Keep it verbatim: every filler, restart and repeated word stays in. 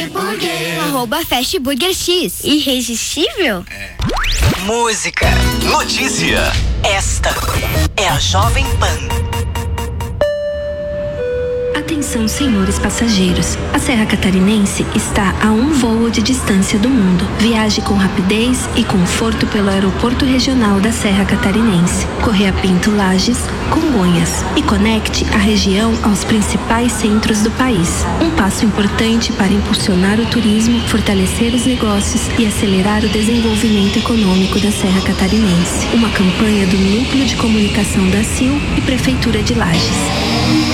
Burger. Arroba Fast Burger X. Irresistível? É. Música. Notícia. Esta é a Jovem Pan. Atenção, senhores passageiros. A Serra Catarinense está a um voo de distância do mundo. Viaje com rapidez e conforto pelo Aeroporto Regional da Serra Catarinense, Correia Pinto Lages, Congonhas, e conecte a região aos principais centros do país. Um passo importante para impulsionar o turismo, fortalecer os negócios e acelerar o desenvolvimento econômico da Serra Catarinense. Uma campanha do Núcleo de Comunicação da C I L e Prefeitura de Lages.